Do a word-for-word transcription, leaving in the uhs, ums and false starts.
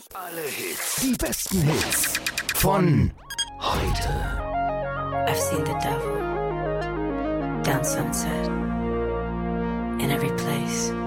Alle Hits, die besten Hits von heute. I've seen the devil down Sunset, in every place.